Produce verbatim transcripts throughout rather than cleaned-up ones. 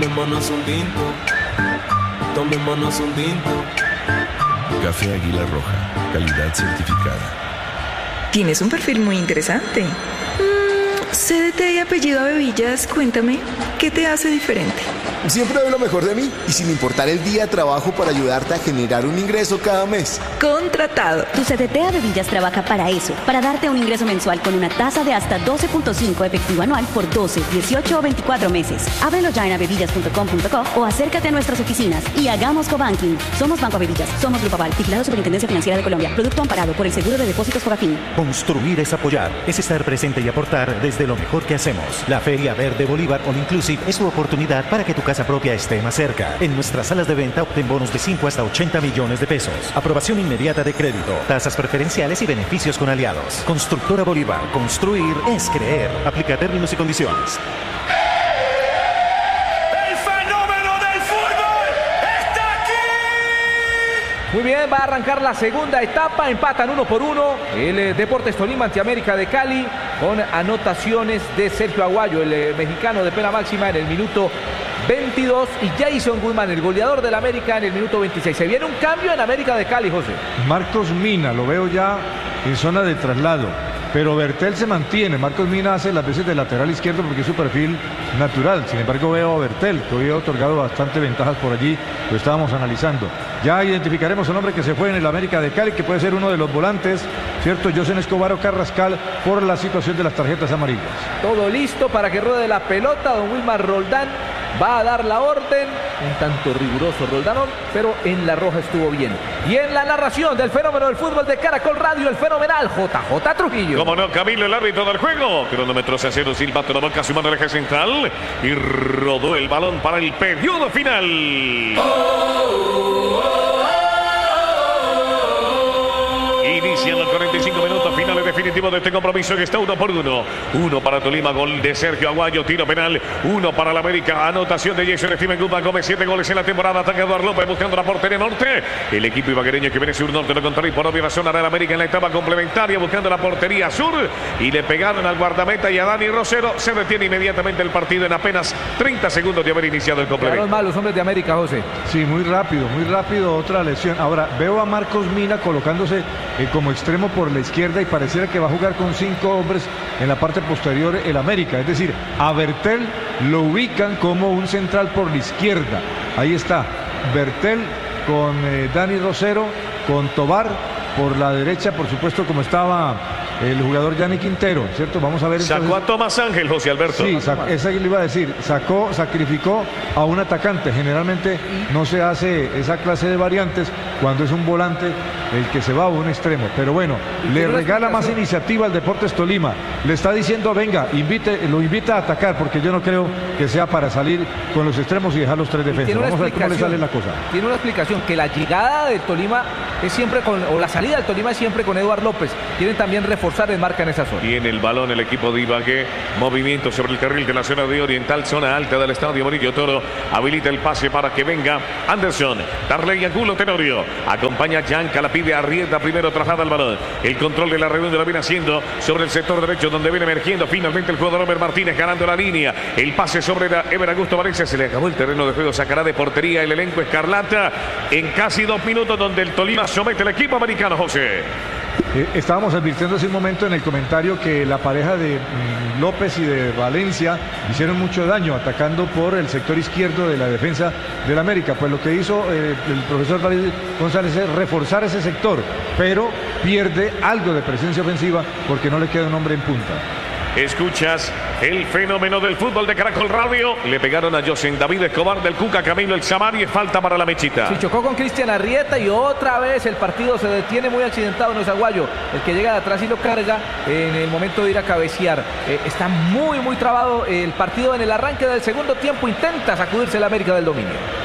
Tomémonos un tinto, tomémonos un tinto. Café Águila Roja, calidad certificada. Tienes un perfil muy interesante. Mm, C D T y apellido Abevillas, cuéntame, ¿qué te hace diferente? Siempre doy lo mejor de mí y sin importar el día trabajo para ayudarte a generar un ingreso cada mes. Contratado. Tu C D T Abevillas trabaja para eso, para darte un ingreso mensual con una tasa de hasta doce punto cinco efectivo anual por doce, dieciocho o veinticuatro meses. Ábrelo ya en abevillas punto com punto co o acércate a nuestras oficinas y hagamos cobanking. Somos Banco Abevillas, somos Grupo Aval, vigilado Superintendencia Financiera de Colombia. Producto amparado por el Seguro de Depósitos Fogafín. Construir es apoyar, es estar presente y aportar desde lo mejor que hacemos. La Feria Verde Bolívar All Inclusive es tu oportunidad para que tu casa propia esté más cerca. En nuestras salas de venta obtén bonos de cinco hasta ochenta millones de pesos. Aprobación inmediata de crédito, tasas preferenciales y beneficios con aliados. Constructora Bolívar, construir es creer. Aplica términos y condiciones. Muy bien, va a arrancar la segunda etapa, empatan uno por uno. El eh, Deportes Tolima ante América de Cali con anotaciones de Sergio Aguayo, el eh, mexicano de pena máxima en el minuto veintidós y Jason Guzmán, el goleador del América en el minuto veintiséis. Se viene un cambio en América de Cali, José. Marcos Mina, lo veo ya en zona de traslado. Pero Bertel se mantiene. Marcos Mina hace las veces de lateral izquierdo porque es su perfil natural. Sin embargo, veo a Bertel, que hoy ha otorgado bastante ventajas por allí. Lo estábamos analizando. Ya identificaremos un hombre que se fue en el América de Cali, que puede ser uno de los volantes, ¿cierto? José Escobar o Carrascal, por la situación de las tarjetas amarillas. Todo listo para que ruede la pelota. Don Wilmar Roldán va a dar la orden. Un tanto riguroso Roldán, pero en la roja estuvo bien. Y en la narración del fenómeno del fútbol de Caracol Radio, el fenomenal J J Trujillo. Como no, Camilo, el árbitro del juego. Cronómetro se hace silbato, la boca, su mano en el eje central. Y rodó el balón para el periodo final. Oh, oh, oh, oh. Inician los cuarenta y cinco minutos finales definitivos de este compromiso que está uno por uno. Uno para Tolima, gol de Sergio Aguayo, tiro penal. Uno para la América, anotación de Jason Steven Guzmán Gómez, siete goles en la temporada. Ataca Eduardo López buscando la portería norte. El equipo ibaguereño que viene sur norte lo contrario y por obvia razón hará la América en la etapa complementaria buscando la portería sur. Y le pegaron al guardameta y a Dani Rosero. Se detiene inmediatamente el partido en apenas treinta segundos de haber iniciado el complemento. Quedaron mal los hombres de América, José. Sí, muy rápido, muy rápido. Otra lesión. Ahora veo a Marcos Mina colocándose eh, como extremo por la izquierda y pareciera que va a jugar con cinco hombres en la parte posterior el América. Es decir, a Bertel lo ubican como un central por la izquierda. Ahí está Bertel con eh, Dani Rosero, con Tobar por la derecha, por supuesto, como estaba el jugador Yanni Quintero, ¿cierto? Vamos a ver. Sacó entonces a Tomás Ángel, José Alberto. Sí, esa le iba a decir. Sacó, sacrificó a un atacante. Generalmente no se hace esa clase de variantes cuando es un volante el que se va a un extremo. Pero bueno, le regala más iniciativa al Deportes Tolima. Le está diciendo, venga, invite, lo invita a atacar, porque yo no creo que sea para salir con los extremos y dejar los tres defensas. Vamos a ver cómo le sale la cosa. Tiene una explicación, que la llegada de Tolima es siempre con, o la salida del Tolima es siempre con Eduardo López. Quieren también reforzar el marca en esa zona. Tiene el balón el equipo de Ibagué. Movimiento sobre el carril de la zona de Oriental, zona alta del estadio Murillo Toro. Habilita el pase para que venga Anderson. Darle Angulo Tenorio. Acompaña Yanca, la pide Arrieta. Primero traslada el balón. El control de la redonda lo viene haciendo sobre el sector derecho, donde viene emergiendo finalmente el jugador Robert Martínez ganando la línea. El pase sobre la Ever Augusto Valencia. Se le acabó el terreno de juego. Sacará de portería el elenco escarlata en casi dos minutos, donde el Tolima somete al equipo americano, José. Eh, estábamos advirtiendo hace un momento en el comentario que la pareja de mm, López y de Valencia hicieron mucho daño atacando por el sector izquierdo de la defensa del América. Pues lo que hizo eh, el profesor David González es reforzar ese sector, pero pierde algo de presencia ofensiva porque no le queda un hombre en punta. Escuchas el fenómeno del fútbol de Caracol Radio. Le pegaron a José David Escobar del Cuca, Camilo el Samari, y falta para la mechita. Se chocó con Cristian Arrieta y otra vez el partido se detiene muy accidentado. No es Aguayo el que llega de atrás y lo carga en el momento de ir a cabecear. Eh, está muy muy trabado el partido en el arranque del segundo tiempo. Intenta sacudirse el América del dominio.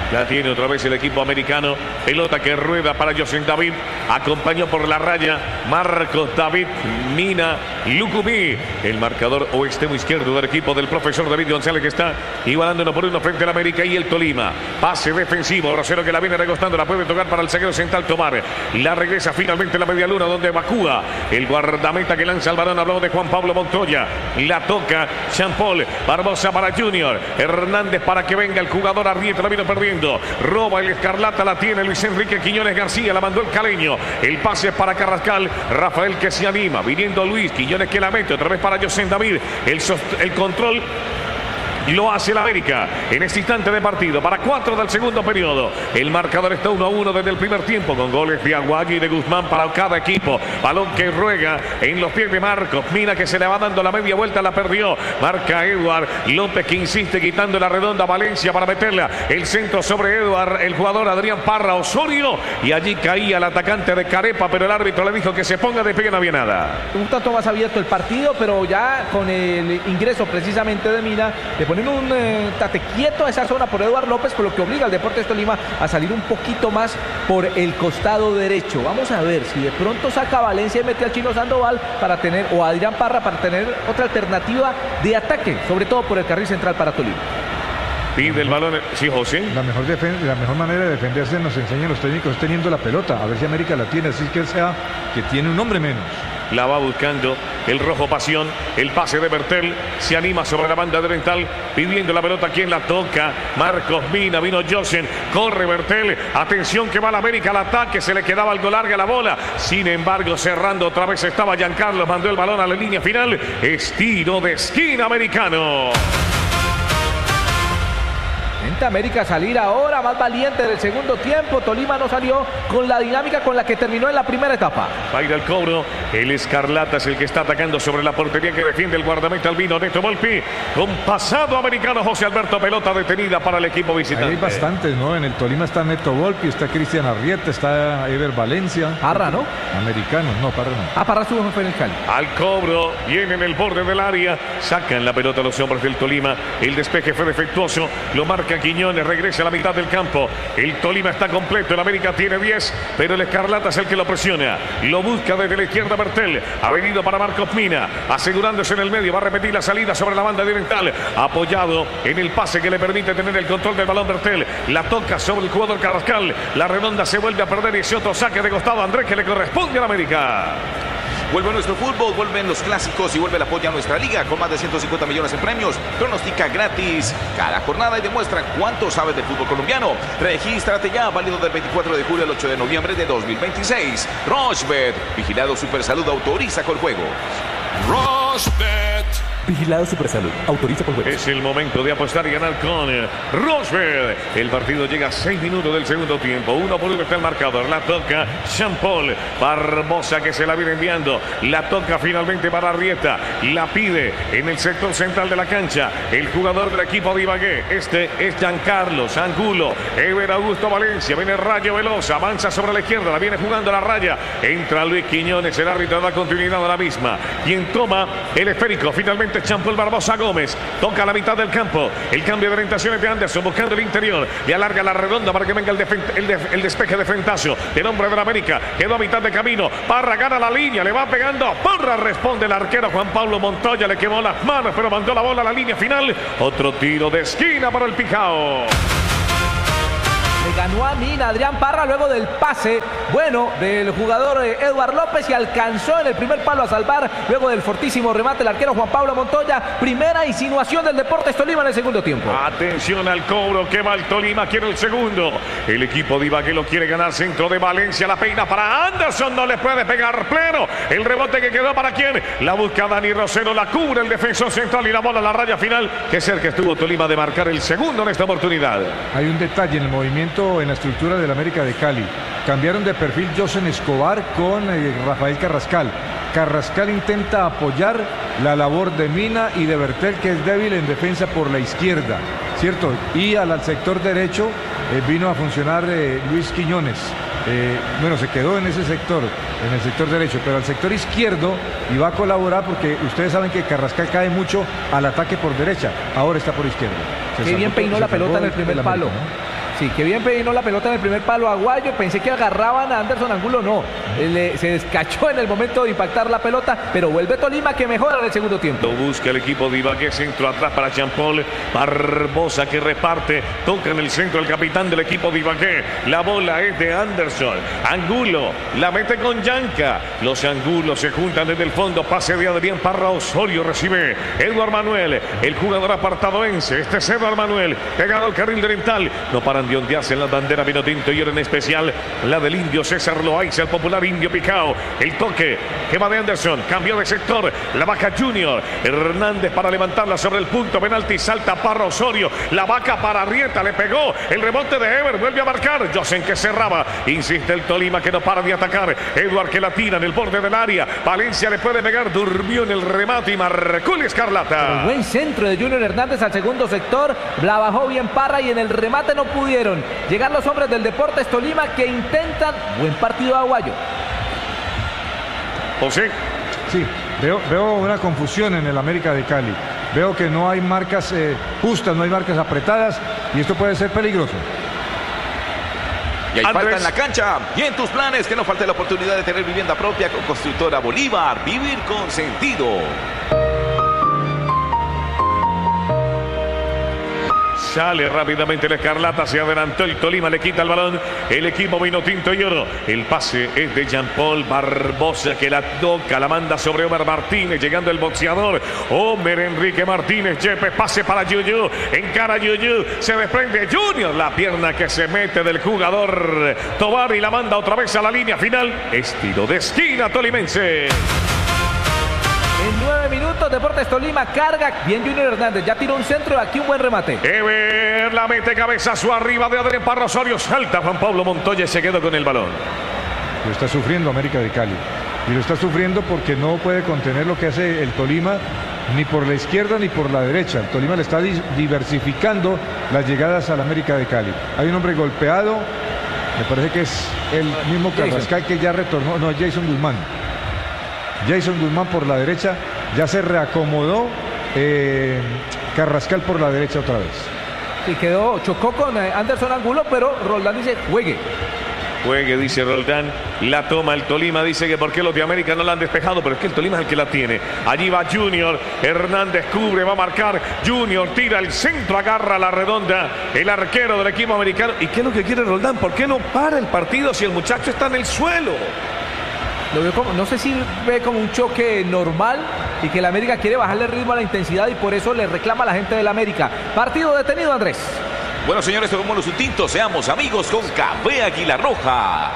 La tiene otra vez el equipo americano. Pelota que rueda para José David. Acompañó por la raya Marcos David Mina Lucumí. El marcador o extremo izquierdo del equipo del profesor David González, que está igualando uno por uno frente al América y el Tolima. Pase defensivo. Rosero que la viene recostando. La puede tocar para el zaguero central Tomar. La regresa finalmente la media luna donde evacúa el guardameta que lanza el balón. Habló de Juan Pablo Montoya. La toca Jean Paul. Barbosa para Junior. Hernández para que venga el jugador. Arrieta la vino perdiendo. Roba el Escarlata, la tiene Luis Enrique Quiñones García, la mandó el caleño. El pase para Carrascal, Rafael que se anima, viniendo Luis Quiñones que la mete, otra vez para José David. El, el control lo hace el América en este instante de partido. Para cuatro del segundo periodo. El marcador está uno a uno desde el primer tiempo, con goles de Aguayo y de Guzmán para cada equipo. Balón que ruega en los pies de Marcos Mina, que se le va dando la media vuelta, la perdió. Marca Eduard López, que insiste quitando la redonda. Valencia para meterla. El centro sobre Eduard, el jugador Adrián Parra Osorio. Y allí caía el atacante de Carepa, pero el árbitro le dijo que se ponga de pie, no había nada. Un tanto más abierto el partido, pero ya con el ingreso precisamente de Mina, le pone en un eh, tate quieto a esa zona por Eduard López, por lo que obliga al Deportes Tolima a salir un poquito más por el costado derecho. Vamos a ver si de pronto saca a Valencia y mete al Chino Sandoval para tener, o a Adrián Parra para tener otra alternativa de ataque, sobre todo por el carril central para Tolima. Pide el balón, sí, José. La mejor, la mejor manera de defenderse nos enseñan los técnicos es teniendo la pelota. A ver si América la tiene, así que sea que tiene un hombre menos. La va buscando el rojo Pasión. El pase de Bertel. Se anima sobre la banda delantal, pidiendo la pelota. ¿Quién la toca? Marcos Mina. Vino Josen. Corre Bertel. Atención que va la América al ataque. Se le quedaba algo larga la bola. Sin embargo, cerrando otra vez estaba Giancarlo. Mandó el balón a la línea final. Estilo de esquina americano. América salir ahora más valiente del segundo tiempo. Tolima no salió con la dinámica con la que terminó en la primera etapa. Va a ir al cobro. El Escarlata es el que está atacando sobre la portería que defiende el guardameta albino Neto Volpi. Con pasado americano José Alberto. Pelota detenida para el equipo visitante. Ahí hay bastantes, ¿no? En el Tolima está Neto Volpi, está Cristian Arrieta, está Ever Valencia. Parra, ¿no? Americanos, no, Parra no. Ah, Parra su fue en el Cali. Al cobro. Viene en el borde del área. Sacan la pelota los hombres del Tolima. El despeje fue defectuoso. Lo marca Quiñones, regresa a la mitad del campo. El Tolima está completo, el América tiene diez, pero el Escarlata es el que lo presiona. Lo busca desde la izquierda Bertel. Ha venido para Marcos Mina, asegurándose en el medio. Va a repetir la salida sobre la banda oriental. Apoyado en el pase que le permite tener el control del balón Bertel. La toca sobre el jugador Carrascal. La redonda se vuelve a perder y ese otro saque de costado Andrés que le corresponde al América. Vuelve nuestro fútbol, vuelven los clásicos y vuelve el apoyo a nuestra liga con más de ciento cincuenta millones en premios. Pronostica gratis cada jornada y demuestra cuánto sabes del fútbol colombiano. Regístrate ya, válido del veinticuatro de julio al ocho de noviembre de dos mil veintiséis. Rochebet, vigilado Supersalud, autoriza con juegos. Rochebet. Vigilado Supersalud. Autoriza por juegos. Es el momento de apostar y ganar con Rochebet. El partido llega a seis minutos del segundo tiempo. Uno por uno está el marcador. La toca Jean Paul. Barbosa que se la viene enviando. La toca finalmente para Arrieta. La pide en el sector central de la cancha. El jugador del equipo de Ibagué. Este es Giancarlo Angulo. Ever Augusto Valencia. Viene Rayo Veloz. Avanza sobre la izquierda. La viene jugando a la raya. Entra Luis Quiñones. El árbitro da continuidad a la misma. Quien toma el esférico. Finalmente Jean Paul Barbosa Gómez. Toca a la mitad del campo. El cambio de orientaciones de Anderson. Buscando el interior. Y alarga la redonda para que venga el, el, de el despeje de frentazo del hombre de la América. Quedó a mitad de camino. Parra gana la línea. Le va pegando. Parra responde el arquero Juan Pablo Montoya. Le quemó las manos, pero mandó la bola a la línea final. Otro tiro de esquina para el Pijao. Le ganó a Mina Adrián Parra luego del pase bueno del jugador Eduard López y alcanzó en el primer palo a salvar luego del fortísimo remate el arquero Juan Pablo Montoya. Primera insinuación del Deportes Tolima en el segundo tiempo. Atención al cobro que va el Tolima, quiere el segundo. El equipo de Ibagué lo quiere ganar. Centro de Valencia, la peina para Anderson, no le puede pegar pleno. El rebote que quedó para quién, la busca Dani Rosero, la cubre el defensor central y la bola a la raya final. Que cerca estuvo Tolima de marcar el segundo en esta oportunidad. Hay un detalle en el movimiento, en la estructura del América de Cali. Cambiaron de perfil Josen Escobar con eh, Rafael Carrascal. Carrascal intenta apoyar la labor de Mina y de Bertel, que es débil en defensa por la izquierda, ¿cierto? Y al, al sector derecho eh, vino a funcionar eh, Luis Quiñones. Eh, bueno, se quedó en ese sector, en el sector derecho, pero al sector izquierdo y va a colaborar porque ustedes saben que Carrascal cae mucho al ataque por derecha. Ahora está por izquierda. Qué bien peinó la pelota en el primer palo. Sí, que bien peinó la pelota en el primer palo Aguayo. Pensé que agarraban a Anderson Angulo, no. Le, se descachó en el momento de impactar la pelota, pero vuelve Tolima que mejora en el segundo tiempo. Lo busca el equipo de Ibagué, centro atrás para Jean-Paul Barbosa que reparte, toca en el centro el capitán del equipo de Ibagué. La bola es de Anderson. Angulo la mete con Yanca. Los Angulos se juntan desde el fondo. Pase de Adrián Parra Osorio. Recibe Eduard Manuel, el jugador apartadoense. Este es Eduard Manuel, pegado al carril oriental. No paran de ondearse en la bandera vino tinto y ahora en especial la del indio César Loaiza, el popular indio Picao. El toque que va de Anderson. Cambió de sector. La Vaca Junior. Hernández para levantarla sobre el punto penalti. Salta Parra Osorio. La Vaca para Arrieta. Le pegó. El rebote de Ever. Vuelve a marcar. Josen que cerraba. Insiste el Tolima que no para de atacar. Eduard que la tira en el borde del área. Valencia le puede pegar. Durmió en el remate y marcó el Escarlata. Pero buen centro de Junior Hernández al segundo sector. La bajó bien Parra y en el remate no pudieron llegar los hombres del Deportes Tolima que intentan. Buen partido de Aguayo. José. Sí, veo, veo una confusión en el América de Cali. Veo que no hay marcas eh, justas, no hay marcas apretadas y esto puede ser peligroso. Y hay falta en la cancha. Y en tus planes, que no falte la oportunidad de tener vivienda propia con Constructora Bolívar. Vivir con sentido. Sale rápidamente el Escarlata, se adelantó el Tolima, le quita el balón el equipo vino tinto y oro. El pase es de Jean-Paul Barbosa que la toca, la manda sobre Omer Martínez, llegando el boxeador Omer Enrique Martínez. Yepes, pase para Yuyu, encara Yuyu, se desprende Junior, la pierna que se mete del jugador Tobar y la manda otra vez a la línea final. Estilo de esquina tolimense. En nueve minutos, Deportes Tolima carga. Bien Junior Hernández, ya tiró un centro y aquí un buen remate. Ever la mete cabezazo arriba de Adrián Parra Osorio. Salta Juan Pablo Montoya y se quedó con el balón. Lo está sufriendo América de Cali. Y lo está sufriendo porque no puede contener lo que hace el Tolima ni por la izquierda ni por la derecha. El Tolima le está diversificando las llegadas al América de Cali. Hay un hombre golpeado. Me parece que es el mismo Carrascal que ya retornó. No, Jason Guzmán. Jason Guzmán por la derecha, ya se reacomodó eh, Carrascal por la derecha otra vez. Y quedó, chocó con Anderson Angulo, pero Roldán dice, juegue. Juegue, dice Roldán, la toma el Tolima, dice que por qué los de América no la han despejado, pero es que el Tolima es el que la tiene. Allí va Junior, Hernández cubre, va a marcar, Junior tira el centro, agarra la redonda, el arquero del equipo americano. ¿Y qué es lo que quiere Roldán? ¿Por qué no para el partido si el muchacho está en el suelo? Lo veo como, no sé si ve como un choque normal y que el América quiere bajarle el ritmo a la intensidad y por eso le reclama a la gente del América. Partido detenido, Andrés. Bueno, señores, tomémonos un tinto, seamos amigos con Café Águila Roja.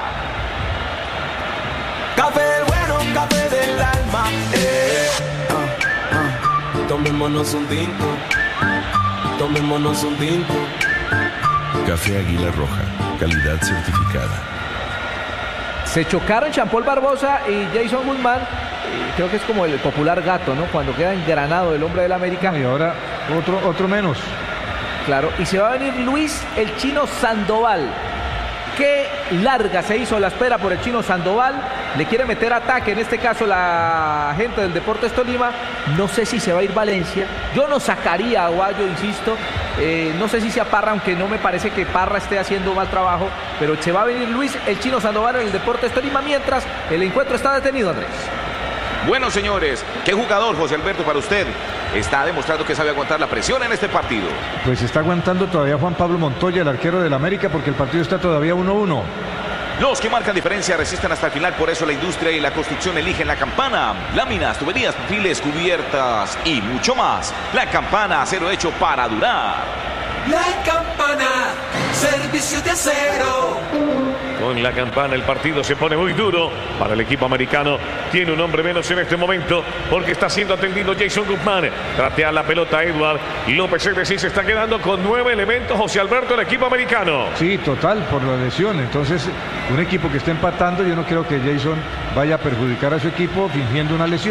Café bueno, café del alma. Eh. Ah, ah. Tomémonos un tinto. Tomémonos un tinto. Café Águila Roja, calidad certificada. Se chocaron Jean-Paul Barbosa y Jason Guzmán. Creo que es como el popular gato, ¿no? Cuando queda engranado el hombre del América. Y ahora otro, otro menos. Claro, y se va a venir Luis el Chino Sandoval. Qué larga se hizo la espera por el Chino Sandoval. Le quiere meter ataque, en este caso la gente del Deportes Tolima. No sé si se va a ir Valencia. Yo no sacaría a Aguayo, insisto. Eh, no sé si sea Parra, aunque no me parece que Parra esté haciendo mal trabajo. Pero se va a venir Luis el Chino Sandoval en el Deportes Tolima mientras el encuentro está detenido, Andrés. Bueno, señores, ¿qué jugador, José Alberto, para usted está demostrando que sabe aguantar la presión en este partido? Pues está aguantando todavía Juan Pablo Montoya, el arquero del América, porque el partido está todavía uno uno. Los que marcan diferencia resisten hasta el final, por eso la industria y la construcción eligen La Campana. Láminas, tuberías, perfiles, cubiertas y mucho más. La Campana, acero hecho para durar. La Campana, servicio de acero. Con La Campana el partido se pone muy duro para el equipo americano. Tiene un hombre menos en este momento porque está siendo atendido Jason Guzmán. Tratea la pelota Eduard López, es decir, se está quedando con nueve elementos José Alberto, el equipo americano. Sí, total, por la lesión. Entonces, un equipo que está empatando, yo no creo que Jason vaya a perjudicar a su equipo fingiendo una lesión.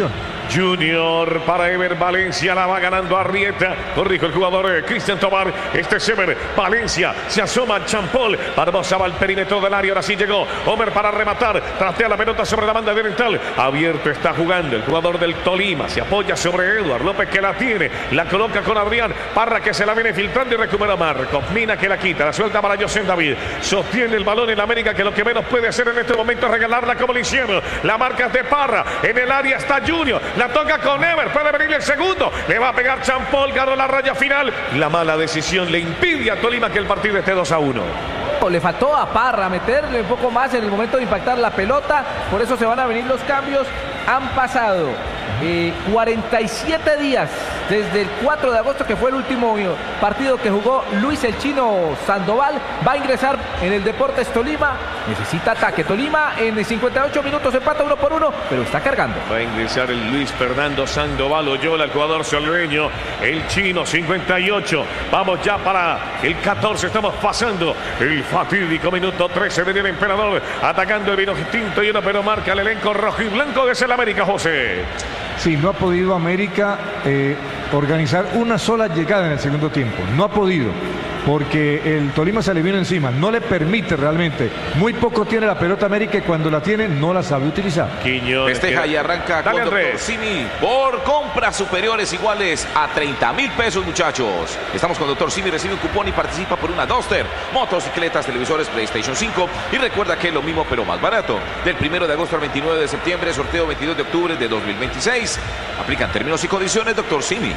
Junior para Ever Valencia, la va ganando Arrieta, corrijo el jugador eh, Cristian Tobar, este es Ever Valencia, se asoma Champol, Barbosa va al perímetro del área, ahora sí llegó Homer para rematar, trastea la pelota sobre la banda oriental, abierto está jugando el jugador del Tolima, se apoya sobre Eduard López que la tiene, la coloca con Adrián Parra que se la viene filtrando y recupera Marcos, Mina que la quita, la suelta para José David, sostiene el balón en la América que lo que menos puede hacer en este momento es regalarla como le hicieron, la marca es de Parra, en el área está Junior, la toca con Ever, puede venir el segundo, le va a pegar Champol, ganó la raya final, la mala decisión le impide a Tolima que el partido esté dos a uno. Le faltó a Parra meterle un poco más en el momento de impactar la pelota, por eso se van a venir los cambios. Han pasado eh, cuarenta y siete días desde el cuatro de agosto, que fue el último partido que jugó Luis el Chino Sandoval. Va a ingresar en el Deportes Tolima, necesita ataque. Tolima en cincuenta y ocho minutos empata uno por uno, pero está cargando. Va a ingresar el Luis Fernando Sandoval Oyola, el jugador solveño, el Chino, cincuenta y ocho. Vamos ya para el catorce, estamos pasando el fatídico minuto trece de el Emperador, atacando el vino distinto y uno, pero marca el elenco rojo y blanco de el América, José. Sí, no ha podido América eh, organizar una sola llegada en el segundo tiempo. No ha podido, porque el Tolima se le vino encima. No le permite realmente. Muy poco tiene la pelota América y cuando la tiene no la sabe utilizar. Quiñones, Festeja y arranca Dale, con Andrés. doctor Simi por compras superiores iguales a treinta mil pesos, muchachos. Estamos con doctor Simi, recibe un cupón y participa por una Duster, motocicletas, televisores, PlayStation cinco. Y recuerda que es lo mismo pero más barato. Del primero de agosto al veintinueve de septiembre, sorteo veintidós de octubre de dos mil veintiséis. Aplican términos y condiciones, doctor Simi.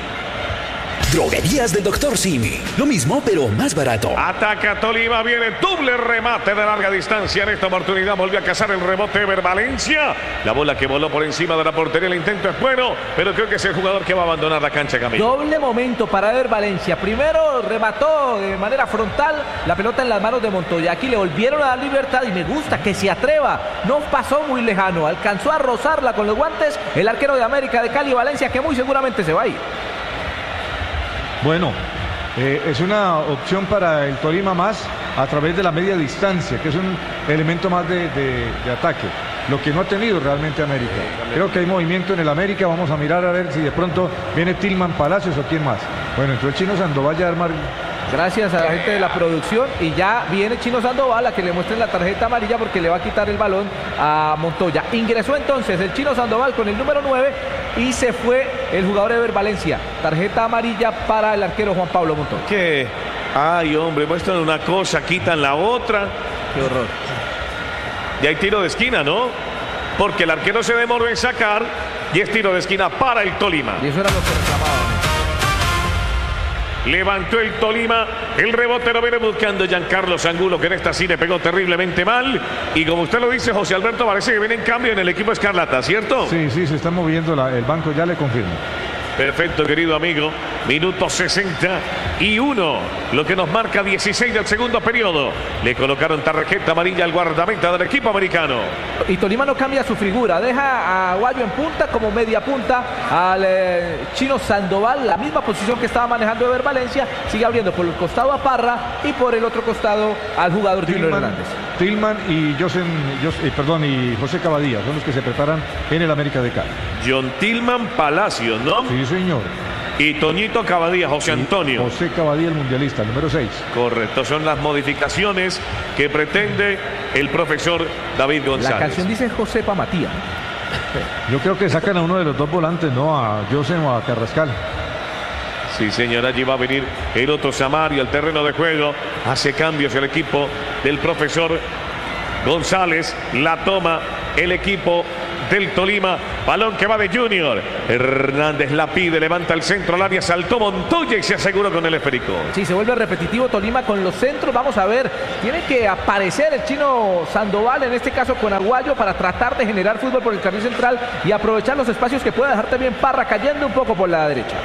Droguerías del doctor Simi. Lo mismo, pero más barato. Ataca Tolima, viene doble remate de larga distancia. En esta oportunidad volvió a cazar el rebote Ever Valencia. La bola que voló por encima de la portería, el intento es bueno, pero creo que es el jugador que va a abandonar la cancha, Camilo. Doble momento para Ever Valencia. Primero remató de manera frontal la pelota en las manos de Montoya. Aquí le volvieron a dar libertad y me gusta que se atreva. No pasó muy lejano, alcanzó a rozarla con los guantes el arquero de América de Cali, Valencia, que muy seguramente se va a ir. Bueno, eh, es una opción para el Tolima más a través de la media distancia, que es un elemento más de, de, de ataque, lo que no ha tenido realmente América. Creo que hay movimiento en el América, vamos a mirar a ver si de pronto viene Tillman Palacios o quién más. Bueno, entró el Chino Sandoval ya a armar. Gracias a la gente de la producción y ya viene Chino Sandoval a que le muestren la tarjeta amarilla porque le va a quitar el balón a Montoya. Ingresó entonces el Chino Sandoval con el número nueve y se fue el jugador Ever Valencia. Tarjeta amarilla para el arquero Juan Pablo Montoya. ¿Qué? Ay, hombre, muestran una cosa, quitan la otra. Qué horror. Y hay tiro de esquina, ¿no? Porque el arquero se demoró en sacar y es tiro de esquina para el Tolima. Y eso era lo que reclamaban. Levantó el Tolima, el rebote lo viene buscando Giancarlo Angulo, que en esta sí le pegó terriblemente mal. Y como usted lo dice, José Alberto, parece que viene en cambio en el equipo Escarlata, ¿cierto? Sí, sí, se está moviendo la, el banco, ya le confirmo. Perfecto, querido amigo. Minuto sesenta y uno, lo que nos marca dieciséis del segundo periodo. Le colocaron tarjeta amarilla al guardameta del equipo americano. Y Tolima no cambia su figura, deja a Guayo en punta como media punta, al eh, Chino Sandoval, la misma posición que estaba manejando Ever Valencia, sigue abriendo por el costado a Parra y por el otro costado al jugador Junior Hernández. Tillman y José, José, eh, perdón, y José Cavadía son los que se preparan en el América de Cali. John Tillman Palacios, ¿no? Sí, señor. Y Toñito Cavadía, José Antonio. José Cavadía, el mundialista, el número seis. Correcto, son las modificaciones que pretende el profesor David González. La canción dice Josepa Matías. Yo creo que sacan a uno de los dos volantes, ¿no? A José o a Carrascal. Sí, señor, allí va a venir el otro Samario al terreno de juego. Hace cambios el equipo del profesor González. La toma el equipo del Tolima, balón que va de Junior. Hernández la pide, levanta el centro al área, saltó Montoya y se aseguró con el esférico. Sí, se vuelve repetitivo Tolima con los centros. Vamos a ver, tiene que aparecer el Chino Sandoval, en este caso con Aguayo, para tratar de generar fútbol por el carril central y aprovechar los espacios que pueda dejar también Parra, cayendo un poco por la derecha.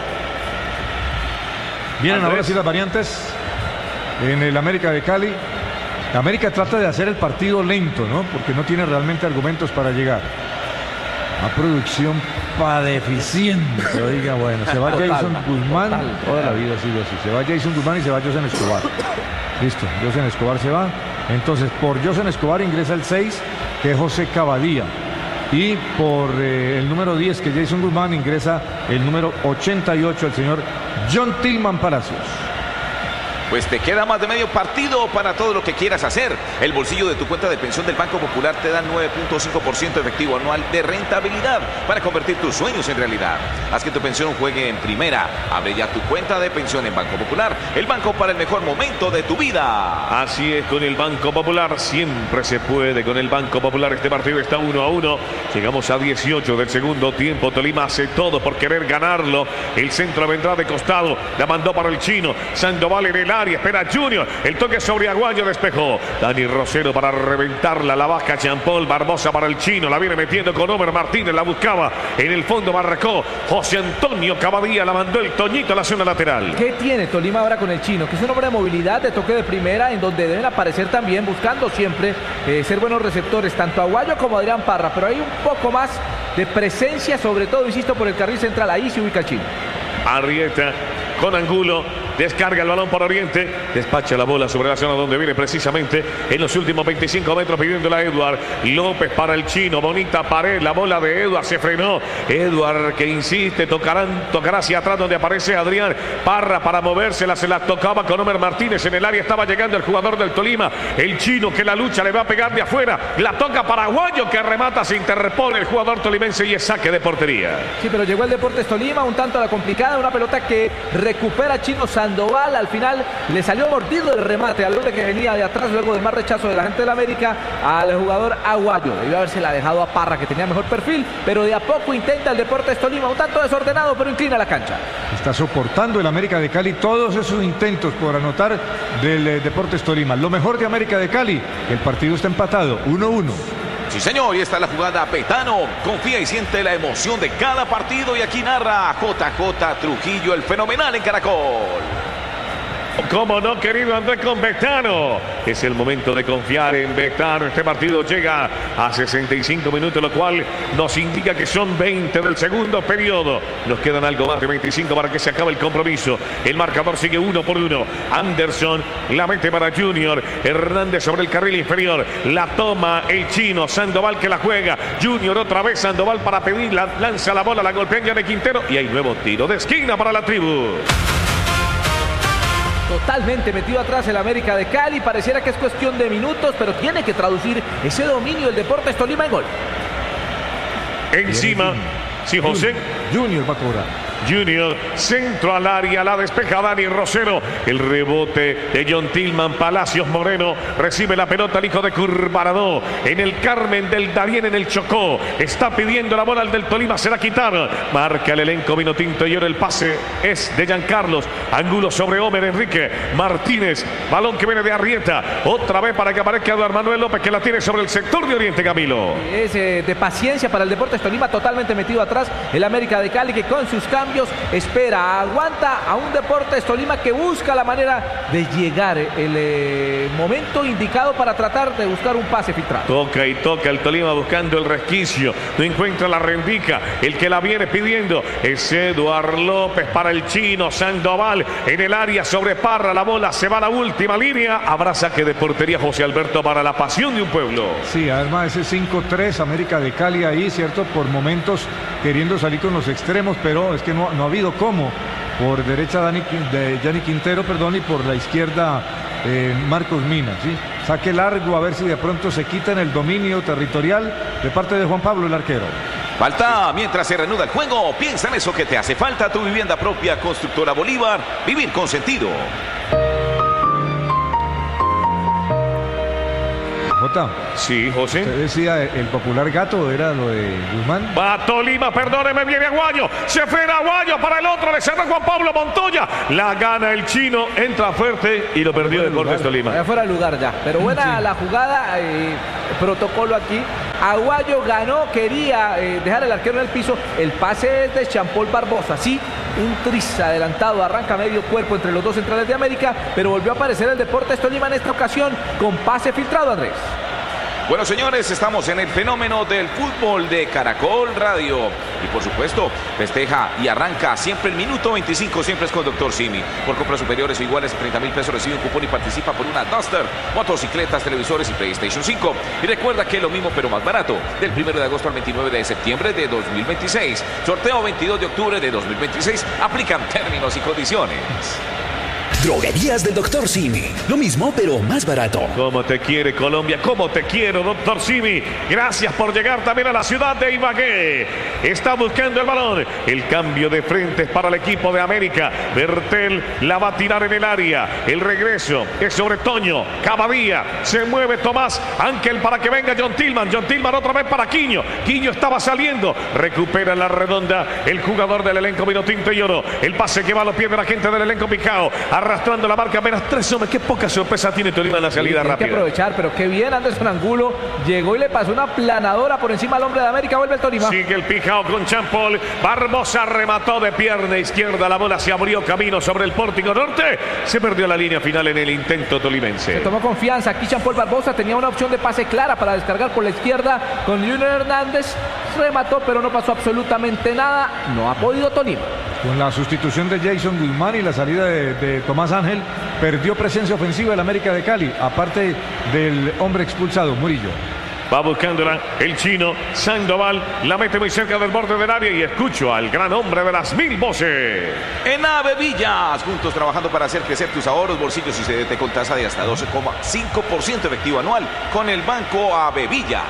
Vienen ahora sí las variantes en el América de Cali. América trata de hacer el partido lento, ¿no? Porque no tiene realmente argumentos para llegar. Una producción pa' deficiente. Oiga, bueno, se va total, Jason Guzmán. Total, toda la vida ha sido así. Se va Jason Guzmán y se va José Escobar. Listo, José Escobar se va. Entonces, por José Escobar ingresa el seis, que es José Cavadía. y por eh, el número diez, que Jason Guzmán, ingresa el número ochenta y ocho, el señor John Tillman Palacios. Pues te queda más de medio partido para todo lo que quieras hacer. El bolsillo de tu cuenta de pensión del Banco Popular te da nueve punto cinco por ciento efectivo anual de rentabilidad para convertir tus sueños en realidad. Haz que tu pensión juegue en primera. Abre ya tu cuenta de pensión en Banco Popular, el banco para el mejor momento de tu vida. Así es, con el Banco Popular siempre se puede. Con el Banco Popular este partido está uno a uno. Llegamos a dieciocho del segundo tiempo. Tolima hace todo por querer ganarlo. El centro vendrá de costado. La mandó para el chino. Sandoval en el área. Espera Junior. El toque sobre Aguayo, despejó. Dani Rosero para reventarla. La baja Jean Paul Barbosa para el chino. La viene metiendo con Omer Martínez. La buscaba. En el fondo marcó José Antonio Cavadía. La mandó el Toñito a la zona lateral. ¿Qué tiene Tolima ahora con el chino? Que es un hombre de movilidad, de toque de primera, en donde deben aparecer también, buscando siempre eh, ser buenos receptores, tanto Aguayo como Adrián Parra. Pero hay un poco más de presencia, sobre todo, insisto, por el carril central. Ahí se ubica el chino. Arrieta con Angulo, descarga el balón por Oriente, despacha la bola sobre la zona donde viene precisamente en los últimos veinticinco metros pidiéndola a Edward López para el chino. Bonita pared, la bola de Edward se frenó. Edward que insiste, tocarán, tocará hacia atrás donde aparece Adrián Parra para movérsela, se la tocaba con Omer Martínez en el área, estaba llegando el jugador del Tolima, el chino que la lucha le va a pegar de afuera, la toca para Aguayo que remata, se interpone el jugador tolimense y es saque de portería. Sí, pero llegó el Deportes Tolima, un tanto a la complicada, una pelota que recupera Chino Sandoval, al final le salió mordido el remate al hombre que venía de atrás luego del más rechazo de la gente del América al jugador Aguayo. Debió haberse la dejado a Parra, que tenía mejor perfil, pero de a poco intenta el Deportes Tolima, un tanto desordenado, pero inclina la cancha. Está soportando el América de Cali todos esos intentos por anotar del eh, Deportes Tolima. Lo mejor de América de Cali, el partido está empatado, uno a uno. Sí, señor, y está la jugada Petano. Confía y siente la emoción de cada partido. Y aquí narra J J Trujillo, el fenomenal en Caracol. Como no, querido Andrés, con Betano. Es el momento de confiar en Betano. Este partido llega a sesenta y cinco minutos, lo cual nos indica que son veinte del segundo periodo. Nos quedan algo más de veinticinco para que se acabe el compromiso. El marcador sigue uno por uno. Anderson la mete para Junior. Hernández sobre el carril inferior. La toma el chino. Sandoval que la juega. Junior otra vez. Sandoval para pedirla. Lanza la bola, la golpea ya de Quintero. Y hay nuevo tiro de esquina para la tribu. Totalmente metido atrás el América de Cali. Pareciera que es cuestión de minutos, pero tiene que traducir ese dominio del Deportes Tolima en gol. Encima, sí, José. Junior va a cobrar. Junior, centro al área, la despeja Dani Rosero. El rebote de John Tillman. Palacios Moreno recibe la pelota, el hijo de Curvarado. En el Carmen del Darién, en el Chocó. Está pidiendo la bola al del Tolima, se la quitaron. Marca el elenco vino tinto y ahora el pase es de Giancarlos. Angulo sobre Homer Enrique Martínez. Balón que viene de Arrieta. Otra vez para que aparezca Eduardo Manuel López, que la tiene sobre el sector de Oriente, Camilo. Es eh, de paciencia para el Deportes Tolima, totalmente metido atrás el América de Cali, que con sus cambios espera, aguanta a un Deportes Tolima que busca la manera de llegar el eh, momento indicado para tratar de buscar un pase filtrado. Toca y toca el Tolima buscando el resquicio, no encuentra la rendica, el que la viene pidiendo es Eduardo López para el chino. Sandoval en el área sobre Parra, la bola se va a la última línea, habrá saque de portería, José Alberto, para la pasión de un pueblo. Sí, además ese cinco tres América de Cali ahí, cierto, por momentos queriendo salir con los extremos, pero es que no, no ha habido cómo. Por derecha Dani, de Gianni Quintero, perdón, y por la izquierda eh, Marcos Mina, ¿sí? Saque largo, a ver si de pronto se quitan el dominio territorial de parte de Juan Pablo, el arquero. Falta, mientras se reanuda el juego, piensa en eso que te hace falta, tu vivienda propia, Constructora Bolívar, vivir con sentido. Jota. Sí, José. Usted decía, el popular gato era lo de Guzmán. Va Tolima, perdóneme, viene Aguayo. Se frena Aguayo para el otro, le cerra Juan Pablo Montoya. La gana el chino, entra fuerte y lo perdió el Deportes Tolima. Ya fuera el lugar ya, pero buena sí. La jugada, eh, protocolo aquí. Aguayo ganó, quería eh, dejar el arquero en el piso. El pase es de Jean Paul Barbosa, sí. Un tris adelantado, arranca medio cuerpo entre los dos centrales de América, pero volvió a aparecer el Deportes Tolima en esta ocasión con pase filtrado, Andrés. Bueno, señores, estamos en el fenómeno del fútbol de Caracol Radio. Y por supuesto, festeja y arranca siempre el minuto veinticinco, siempre es con Doctor Simi. Por compras superiores o iguales a treinta mil pesos recibe un cupón y participa por una Duster, motocicletas, televisores y PlayStation cinco. Y recuerda que lo mismo pero más barato, del primero de agosto al veintinueve de septiembre de dos mil veintiséis. Sorteo veintidós de octubre de dos mil veintiséis. Aplican términos y condiciones. Droguerías del doctor Simi. Lo mismo, pero más barato. ¿Cómo te quiere Colombia? ¿Cómo te quiero, doctor Simi? Gracias por llegar también a la ciudad de Ibagué. Está buscando el balón. El cambio de frentes para el equipo de América. Bertel la va a tirar en el área. El regreso es sobre Toño. Cavadía. Se mueve Tomás Ángel para que venga John Tillman. John Tillman otra vez para Quiño. Quiño estaba saliendo. Recupera la redonda el jugador del elenco Vinotinto y Oro. El pase que va a los pies de la gente del elenco Picao. Arrastrando la marca, apenas tres hombres. Qué poca sorpresa tiene Tolima en la salida sí, rápida. Hay que aprovechar, pero qué bien Anderson Angulo. Llegó y le pasó una planadora por encima al hombre de América. Vuelve el Tolima. Sigue el Picao con Champol. Barbosa remató de pierna izquierda. La bola se abrió camino sobre el pórtico norte. Se perdió la línea final en el intento tolimense. Se tomó confianza. Aquí Champol Barbosa tenía una opción de pase clara para descargar por la izquierda con Junior Hernández. Remató, pero no pasó absolutamente nada. No ha podido Tolima. Con la sustitución de Jason Guzmán y la salida de, de Tomás Ángel, perdió presencia ofensiva el América de Cali, aparte del hombre expulsado, Murillo. Va buscándola el chino Sandoval, la mete muy cerca del borde del área y escucho al gran hombre de las mil voces. En Ave Villas, juntos trabajando para hacer crecer tus ahorros, bolsillos y C D T con tasa de hasta doce coma cinco por ciento efectivo anual con el Banco Ave Villas.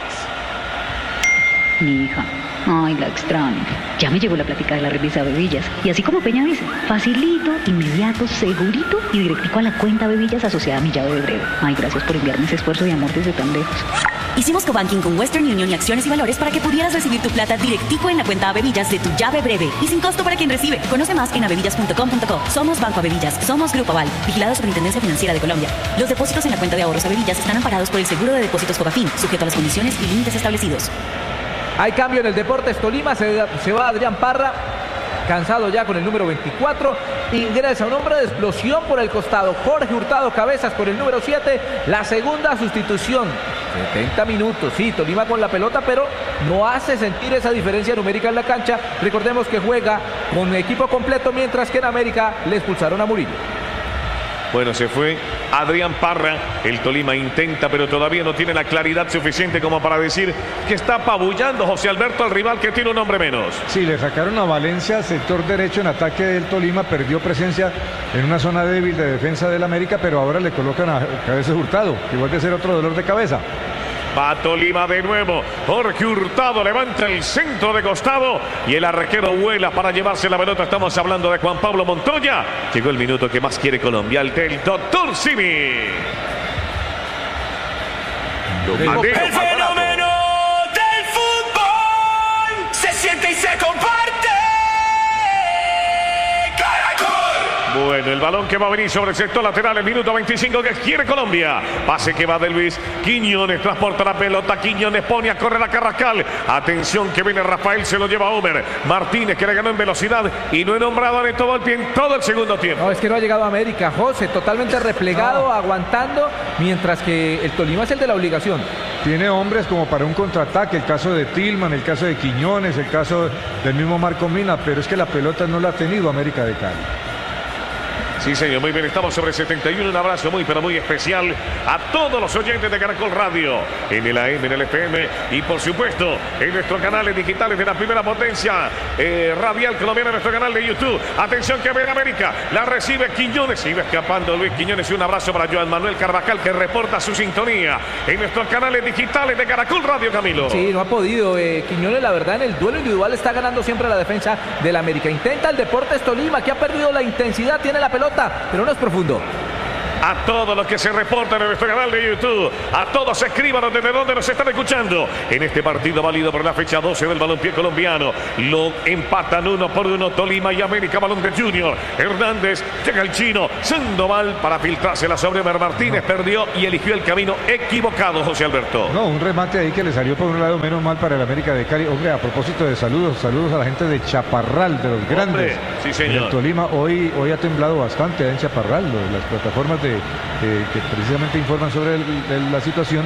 Mi hija, ay, la extraño. Ya me llegó la plática de la revista Bebillas. Y así como Peña dice, facilito, inmediato, segurito y directico a la cuenta Bebillas asociada a mi llave de breve. Ay, gracias por enviarme ese esfuerzo de amor desde tan lejos. Hicimos cobanking con Western Union y Acciones y Valores para que pudieras recibir tu plata directico en la cuenta Avevillas de tu llave breve y sin costo para quien recibe. Conoce más en avevillas punto com punto co. Somos Banco Avevillas, somos Grupo Aval, vigilado Superintendencia Financiera de Colombia. Los depósitos en la cuenta de ahorros Avevillas están amparados por el Seguro de Depósitos Cobafin, sujeto a las condiciones y límites establecidos. Hay cambio en el Deportes Tolima, se, se va Adrián Parra, cansado ya con el número veinticuatro, ingresa un hombre de explosión por el costado, Jorge Hurtado Cabezas por el número siete, la segunda sustitución, setenta minutos, sí, Tolima con la pelota, pero no hace sentir esa diferencia numérica en la cancha. Recordemos que juega con equipo completo, mientras que en América le expulsaron a Murillo. Bueno, se fue Adrián Parra. El Tolima intenta, pero todavía no tiene la claridad suficiente como para decir que está apabullando José Alberto al rival que tiene un hombre menos. Sí, le sacaron a Valencia, sector derecho en ataque del Tolima, perdió presencia en una zona débil de defensa del América, pero ahora le colocan a Cabezas Hurtado, que vuelve a ser otro dolor de cabeza. Va Tolima de nuevo. Jorge Hurtado levanta el centro de costado y el arquero vuela para llevarse la pelota. Estamos hablando de Juan Pablo Montoya. Llegó el minuto que más quiere Colombia, el del doctor Simi. El fenómeno del fútbol se siente y se comparte. Bueno, el balón que va a venir sobre el sector lateral, el minuto veinticinco que quiere Colombia. Pase que va de Luis. Quiñones transporta la pelota. Quiñones pone a correr a Carrascal. Atención que viene Rafael, se lo lleva a Homer. Martínez que le ganó en velocidad y no he nombrado a Neto Volpi en todo el segundo tiempo. No, es que no ha llegado a América, José, totalmente replegado, no. aguantando, mientras que el Tolima es el de la obligación. Tiene hombres como para un contraataque, el caso de Tillman, el caso de Quiñones, el caso del mismo Marco Mina, pero es que la pelota no la ha tenido América de Cali. Sí, señor, muy bien, estamos sobre setenta y uno. Un abrazo muy, pero muy especial a todos los oyentes de Caracol Radio, en el A M, en el F M y, por supuesto, en nuestros canales digitales de la primera potencia eh, radial colombiana, en nuestro canal de YouTube. Atención que viene América, la recibe Quiñones, iba escapando Luis Quiñones. Y un abrazo para Joan Manuel Carvajal, que reporta su sintonía en nuestros canales digitales de Caracol Radio, Camilo. Sí, no ha podido. Eh, Quiñones, la verdad, en el duelo individual está ganando siempre la defensa del América. Intenta el Deportes Tolima, que ha perdido la intensidad, tiene la pelota, pero no es profundo. A todos los que se reportan en nuestro canal de YouTube, a todos escríbanos desde donde nos están escuchando en este partido válido por la fecha doce del balompié colombiano. Lo empatan uno por uno Tolima y América. Balón de Junior Hernández, llega el chino Sandoval para filtrársela sobre Mer Martínez, perdió y eligió el camino equivocado, José Alberto. No, un remate ahí que le salió por un lado, menos mal para el América de Cali. Hombre, a propósito de saludos, saludos a la gente de Chaparral, de los Hombre, grandes. Sí, señor. El Tolima hoy, hoy ha temblado bastante en Chaparral, las plataformas de, de, que precisamente informan sobre el, el, la situación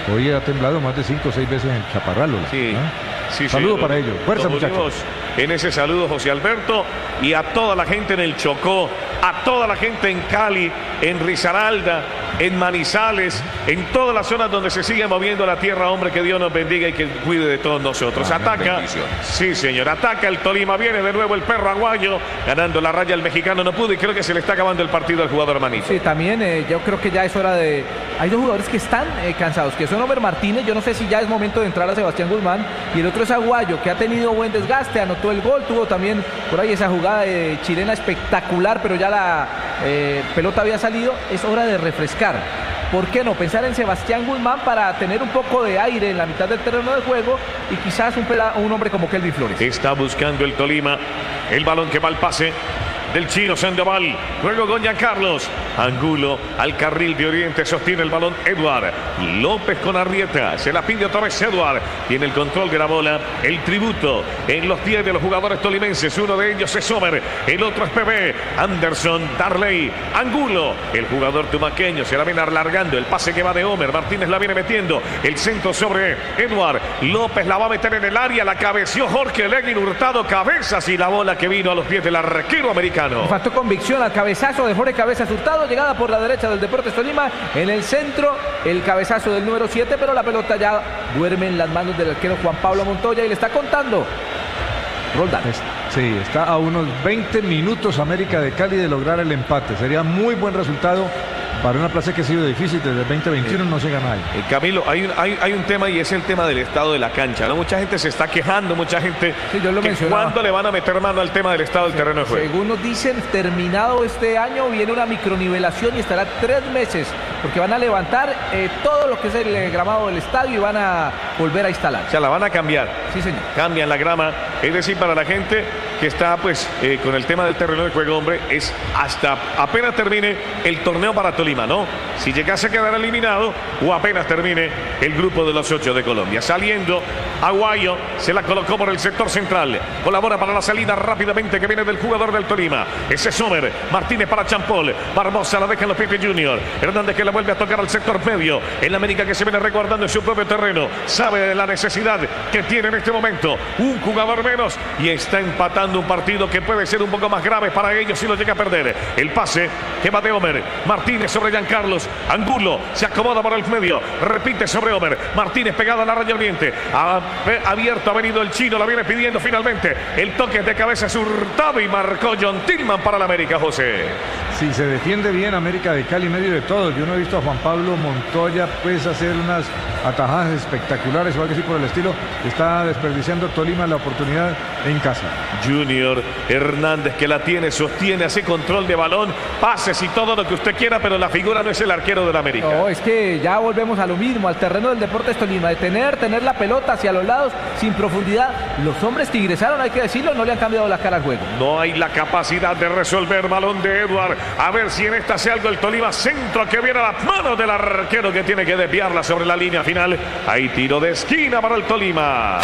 hoy ha temblado más de cinco o seis veces en Chaparral. Sí, ¿Ah? sí, saludo sí, para ellos. Fuerza, nos muchachos. unimos en ese saludo, José Alberto, y a toda la gente en el Chocó, a toda la gente en Cali, en Risaralda, en Manizales, en todas las zonas donde se sigue moviendo la tierra, hombre, que Dios nos bendiga y que cuide de todos nosotros. Amén, Ataca, bendiciones. sí señor, ataca el Tolima, viene de nuevo el perro aguayo, ganando la raya el mexicano, no pudo y creo que se le está acabando el partido al jugador Manito. Sí, también eh, yo creo que ya es hora de... Hay dos jugadores que están eh, cansados, que son Homer Martínez, yo no sé si ya es momento de entrar a Sebastián Guzmán, y el otro es Aguayo, que ha tenido buen desgaste, anotó el gol, tuvo también por ahí esa jugada eh, chilena espectacular, pero ya la eh, pelota había salido, es hora de refrescar. ¿Por qué no? Pensar en Sebastián Guzmán para tener un poco de aire en la mitad del terreno de juego y quizás un, pela, un hombre como Kelvin Flores. Está buscando el Tolima, el balón que va al pase del chino Sandoval, luego con Carlos Angulo al carril de Oriente, sostiene el balón Eduard López con Arrieta, se la pide otra vez Eduard, tiene el control de la bola, el tributo en los pies de los jugadores tolimenses, uno de ellos es Sommer, el otro es P B, Anderson, Darley, Angulo, el jugador tumaqueño se la viene alargando, el pase que va de Homer, Martínez la viene metiendo, el centro sobre Eduard López, la va a meter en el área, la cabeció Jorge Leguín Hurtado, cabezas y la bola que vino a los pies del arquero americano. Faltó convicción al cabezazo de Jorge Cabezas Hurtado, llegada por la derecha del Deportes Tolima, en el centro el cabezazo del número siete, pero la pelota ya duerme en las manos del arquero Juan Pablo Montoya y le está contando Roldán. Sí, está a unos veinte minutos América de Cali de lograr el empate, sería muy buen resultado para una plaza que ha sido difícil desde el veinte veintiuno, eh, no se gana ahí. Eh, Camilo, hay un, hay, hay un tema y es el tema del estado de la cancha, ¿no? Mucha gente se está quejando, mucha gente sí, yo lo que ¿cuándo le van a meter mano al tema del estado del sí, terreno de juego? Según nos dicen, terminado este año viene una micronivelación y estará tres meses, porque van a levantar eh, todo lo que es el eh, gramado del estadio y van a volver a instalar. O sea, la van a cambiar. Sí, señor. Cambian la grama, es decir, para la gente que está pues eh, con el tema del terreno de juego, hombre, es hasta apenas termine el torneo para Tolima, ¿no? Si llegase a quedar eliminado o apenas termine el grupo de los ocho de Colombia. Saliendo, Aguayo se la colocó por el sector central. Colabora para la salida rápidamente que viene del jugador del Tolima. Ese es Sommer. Martínez para Champol. Barbosa la deja en los Pipe Junior. Hernández que la vuelve a tocar al sector medio. En América que se viene resguardando en su propio terreno. Sabe de la necesidad que tiene en este momento. Un jugador menos y está empatando un partido que puede ser un poco más grave para ellos si lo llega a perder. El pase que va de Homer. Martínez sobre Giancarlos. Angulo se acomoda por el medio. Repite sobre Homer. Martínez pegado a la raya oriente. Ha, abierto ha venido el chino. La viene pidiendo finalmente. El toque de cabeza es Hurtado y marcó John Tillman para la América, José. Si sí, se defiende bien América de Cali en medio de todo. Yo no he visto a Juan Pablo Montoya pues hacer unas atajadas espectaculares o algo así por el estilo. Está desperdiciando Tolima la oportunidad en casa. Junior Hernández que la tiene, sostiene, hace control de balón, pases y todo lo que usted quiera, pero la figura no es el arquero del América. No, es que ya volvemos a lo mismo, al terreno del Deportes Tolima, de tener, tener la pelota hacia los lados, sin profundidad. Los hombres que ingresaron, hay que decirlo, no le han cambiado la cara al juego. No hay la capacidad de resolver, balón de Eduard. A ver si en esta hace algo el Tolima, centro que viene a las manos del arquero que tiene que desviarla sobre la línea final. Hay tiro de esquina para el Tolima.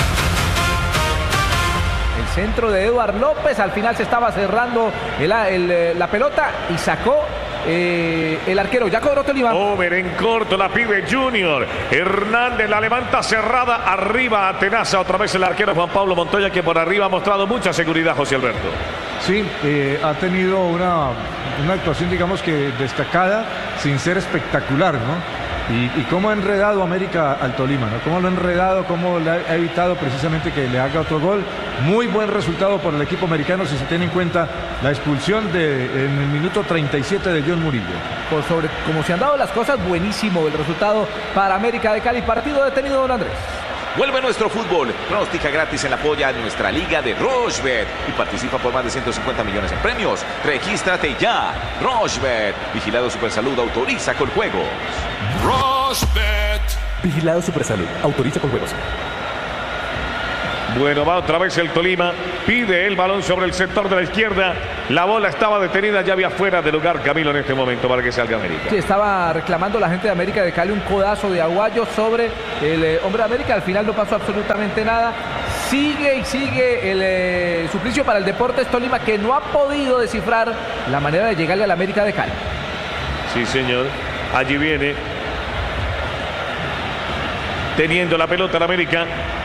El centro de Eduard López, al final se estaba cerrando el, el, la pelota y sacó eh, el arquero. Ya cobró Tolima. Over en corto, la pide Junior. Hernández la levanta cerrada, arriba atenaza otra vez el arquero Juan Pablo Montoya, que por arriba ha mostrado mucha seguridad, José Alberto. Sí, eh, ha tenido una, una actuación, digamos que destacada, sin ser espectacular, ¿no? Y, y cómo ha enredado América al Tolima, ¿no? Cómo lo ha enredado, cómo le ha evitado precisamente que le haga otro gol. Muy buen resultado por el equipo americano si se tiene en cuenta la expulsión de, en el minuto treinta y siete de John Murillo. Por sobre cómo se han dado las cosas, buenísimo el resultado para América de Cali. Partido detenido, don Andrés. Vuelve nuestro fútbol. Pronostica gratis en la polla de nuestra liga de Rochebet y participa por más de ciento cincuenta millones en premios. Regístrate ya. Rochebet. Vigilado Supersalud. Autoriza con juegos. Rochebet. Vigilado Supersalud. Autoriza con juegos. Bueno, va otra vez el Tolima, pide el balón sobre el sector de la izquierda, la bola estaba detenida, ya había fuera de lugar Camilo en este momento para que salga América. Sí, estaba reclamando la gente de América de Cali un codazo de Aguayo sobre el eh, hombre de América, al final no pasó absolutamente nada. Sigue y sigue el eh, suplicio para el Deportes Tolima, que no ha podido descifrar la manera de llegarle a la América de Cali. Sí, señor, allí viene teniendo la pelota en América.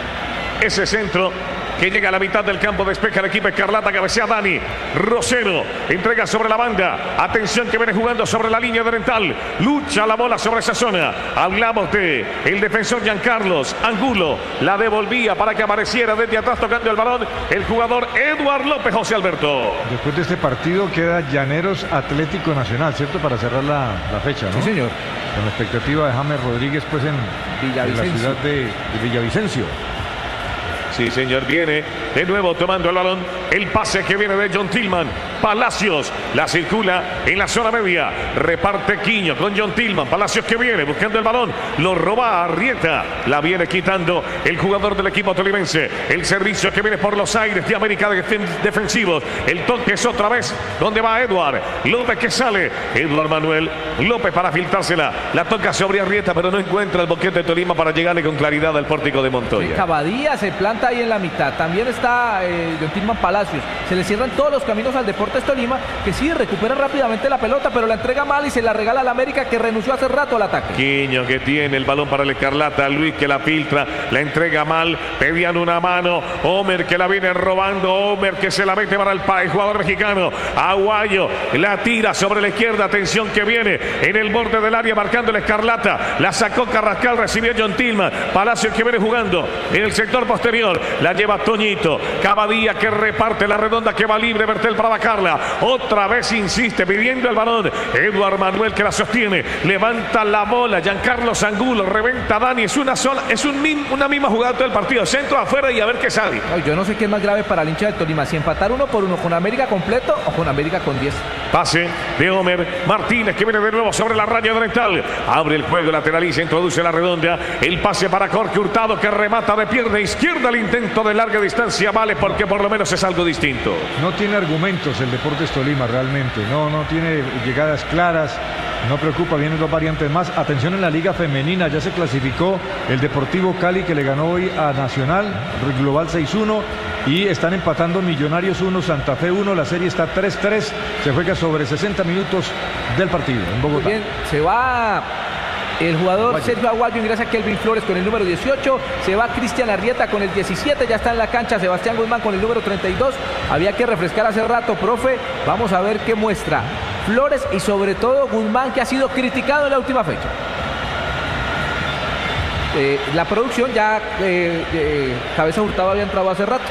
Ese centro que llega a la mitad del campo, despeja el equipo escarlata, cabecea Dani Rosero, entrega sobre la banda, atención que viene jugando sobre la línea oriental, lucha la bola sobre esa zona, hablamos de el defensor Giancarlos Angulo, la devolvía para que apareciera desde atrás tocando el balón el jugador Eduard López. José Alberto, después de este partido queda Llaneros Atlético Nacional, ¿cierto? Para cerrar la, la fecha, ¿no? Sí, señor. Con la expectativa de James Rodríguez pues en, en la ciudad de, de Villavicencio. Sí, señor, viene de nuevo tomando el balón. El pase que viene de John Tillman. Palacios la circula en la zona media. Reparte Quiño con John Tillman. Palacios que viene buscando el balón. Lo roba Arrieta. La viene quitando el jugador del equipo tolimense. El servicio que viene por los aires de América de defensivos. El toque es otra vez donde va Eduard López que sale. Eduard Manuel López para filtrársela. La toca sobre Arrieta, pero no encuentra el boquete de Tolima para llegarle con claridad al pórtico de Montoya. Cavadía se planta ahí en la mitad. También está eh, John Tillman Palacios. Se le cierran todos los caminos al Deportes Tolima, que sí recupera rápidamente la pelota, pero la entrega mal y se la regala al América, que renunció hace rato al ataque. Quiño que tiene el balón para el escarlata. Luis que la filtra, la entrega mal, pedían una mano. Homer que la viene robando. Homer que se la mete para el, el jugador mexicano. Aguayo la tira sobre la izquierda. Atención que viene en el borde del área marcando el escarlata. La sacó Carrascal, recibió John Tillman. Palacios que viene jugando en el sector posterior. La lleva Toñito. Cavadía que reparte la redonda que va libre. Bertel para bajarla. Otra vez insiste pidiendo el balón. Eduard Manuel que la sostiene. Levanta la bola. Giancarlos Angulo. Reventa Dani. Es una sola, es un, una misma jugada todo el partido. Centro afuera y a ver qué sale. No, yo no sé qué es más grave para el hincha del Tolima. Si empatar uno por uno con América completo o con América con diez. Pase de Homer Martínez que viene de nuevo sobre la raya oriental. Abre el juego, lateraliza, introduce la redonda. El pase para Jorge Hurtado que remata de pierna izquierda. El intento de larga distancia vale porque por lo menos es algo distinto. No tiene argumentos el Deportes Tolima realmente. No, no tiene llegadas claras. No preocupa, vienen dos variantes más. Atención en la Liga Femenina, ya se clasificó el Deportivo Cali que le ganó hoy a Nacional, global seis uno. Y están empatando Millonarios uno, Santa Fe uno. La serie está tres tres. Se juega sobre sesenta minutos del partido en Bogotá. Muy bien, se va el jugador Aguayo. Sergio Aguayo, ingresa Kelvin Flores con el número dieciocho. Se va Cristian Arrieta con el diecisiete. Ya está en la cancha Sebastián Guzmán con el número treinta y dos. Había que refrescar hace rato, profe. Vamos a ver qué muestra Flores y sobre todo Guzmán, que ha sido criticado en la última fecha. Eh, la producción ya eh, eh, Cabeza Hurtado había entrado hace rato.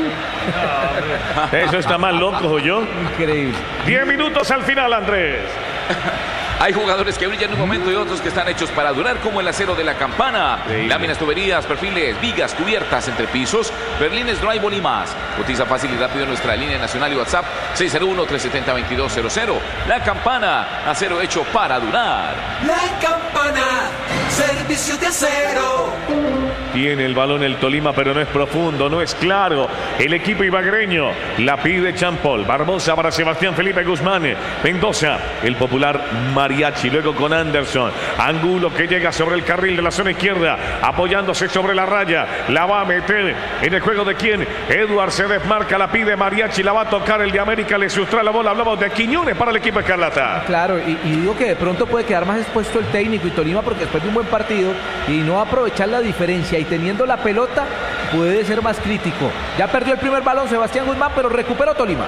Eso está más loco, yo. Increíble. Diez minutos al final, Andrés. Hay jugadores que brillan en un momento y otros que están hechos para durar, como el acero de la Campana. Sí. Láminas, tuberías, perfiles, vigas, cubiertas, entrepisos, berlines, drywall y más. Cotiza fácil y rápido en nuestra línea nacional y WhatsApp seis cero uno, tres siete cero, veintidós cero cero. La Campana, acero hecho para durar. La Campana, servicio de acero. Tiene el balón el Tolima, pero no es profundo, no es claro. El equipo ibagreño la pide Champol. Barbosa para Sebastián Felipe Guzmán. Mendoza, el popular Mariachi. Luego con Anderson. Angulo que llega sobre el carril de la zona izquierda, apoyándose sobre la raya. La va a meter en el juego de quién. Eduard se desmarca, la pide Mariachi. La va a tocar el de América, le sustrae la bola. Hablamos de Quiñones para el equipo escarlata. Claro, y, y digo que de pronto puede quedar más expuesto el técnico y Tolima, porque después de un buen partido y no aprovechar la diferencia y teniendo la pelota puede ser más crítico. Ya perdió el primer balón Sebastián Guzmán, pero recuperó Tolima.